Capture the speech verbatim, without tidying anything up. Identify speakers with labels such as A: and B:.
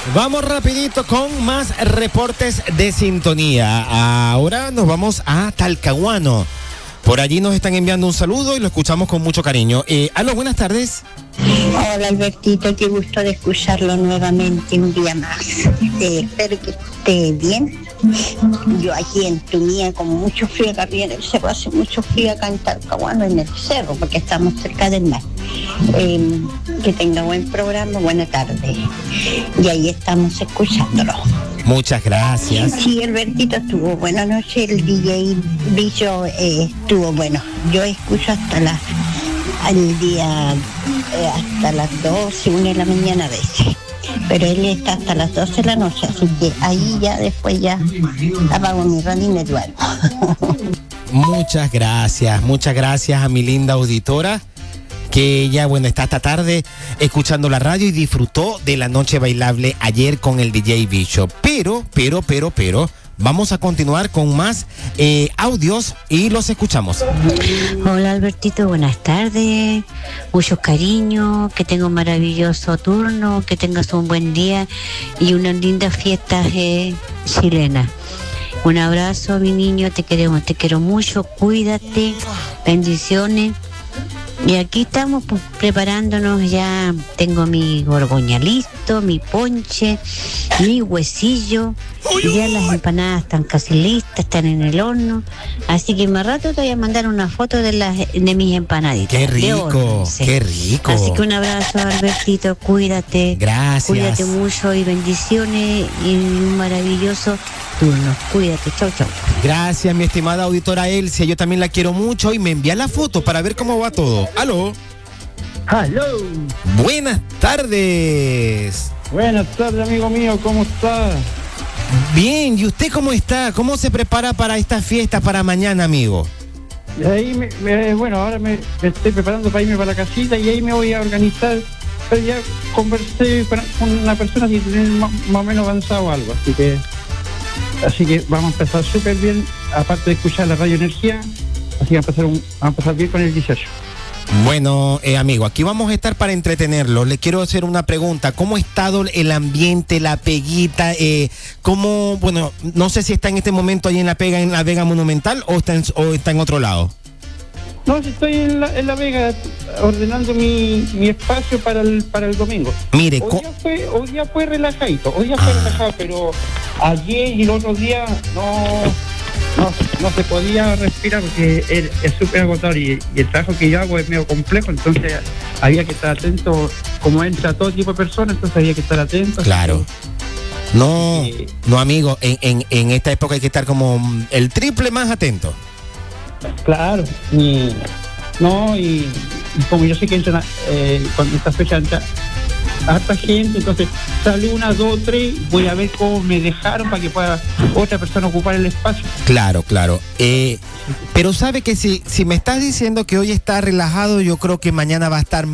A: Vamos rapidito con más reportes de sintonía. Ahora nos vamos a Talcahuano. Por allí nos están enviando un saludo y lo escuchamos con mucho cariño. Eh, aló, buenas tardes.
B: Hola Albertito, qué gusto de escucharlo nuevamente un día más. Eh, espero que esté bien. Yo aquí en Tumía con mucho frío, acá arriba en el cerro hace mucho frío acá en Talcahuano, en el cerro, porque estamos cerca del mar. Eh, que tenga buen programa, buena tarde. Y ahí estamos escuchándolo.
A: Muchas gracias.
B: Sí, Albertito estuvo buena noche, el D J Bicho eh, estuvo bueno. Yo escucho hasta la al día eh, hasta las doce, una de la mañana a veces, pero él está hasta las doce de la noche, así que ahí ya después ya apago mi radio y me duermo.
A: Muchas gracias, muchas gracias a mi linda auditora, que ya, bueno, está esta tarde escuchando la radio y disfrutó de la noche bailable ayer con el D J Bishop. Pero, pero, pero, pero, vamos a continuar con más eh, audios y los escuchamos.
C: Hola Albertito, buenas tardes, muchos cariños, que tenga un maravilloso turno, que tengas un buen día y unas lindas fiestas eh, chilenas. Un abrazo, mi niño, te queremos, te quiero mucho, cuídate, bendiciones. Y aquí estamos pues, preparándonos, ya tengo mi gorgoña listo, mi ponche, mi huesillo, ya las empanadas están casi listas, están en el horno, así que más rato te voy a mandar una foto de las de mis empanaditas.
A: ¡Qué rico! ¡Qué rico!
C: Así que un abrazo, Albertito, cuídate.
A: Gracias.
C: Cuídate mucho y bendiciones y un maravilloso turno. Cuídate, chau, chau.
A: Gracias, mi estimada auditora Elsia, yo también la quiero mucho y me envía la foto para ver cómo va todo. ¡Aló!
D: ¡Aló!
A: Buenas tardes.
D: Buenas tardes, amigo mío, ¿cómo está?
A: Bien, ¿y usted cómo está? ¿Cómo se prepara para esta fiesta para mañana, amigo?
D: Y ahí me, me, bueno, ahora me, me estoy preparando para irme para la casita y ahí me voy a organizar. Pero ya conversé con una persona que tiene más, más o menos avanzado algo, así que así que vamos a empezar súper bien, aparte de escuchar la Radio Energía, así que vamos a empezar, un, vamos a empezar bien con el dieciocho.
A: Bueno, eh, amigo, aquí vamos a estar para entretenerlo. Le quiero hacer una pregunta. ¿Cómo ha estado el ambiente, la peguita? Eh, ¿Cómo, bueno, no sé si está en este momento ahí en la pega, en la Vega Monumental o está en, o está en otro lado?
D: No, si estoy en la, en la Vega ordenando mi, mi espacio para el para el domingo.
A: Mire,
D: hoy día fue, hoy día fue relajadito, hoy día fue ah. relajado, pero ayer y el otro día no... No, no se podía respirar porque es, es súper agotador y, y el trabajo que yo hago es medio complejo, entonces había que estar atento, como entra todo tipo de personas, entonces había que estar atento.
A: Claro. No, eh, no amigo, en, en, en esta época hay que estar como el triple más atento.
D: Claro, y no, y, y como yo sé que entran eh, cuando esta fecha entra harta gente, entonces sale una, dos, tres, voy a ver cómo me dejaron para que pueda otra persona ocupar el espacio.
A: Claro, claro. Eh, pero sabe que si, si me estás diciendo que hoy está relajado, yo creo que mañana va a estar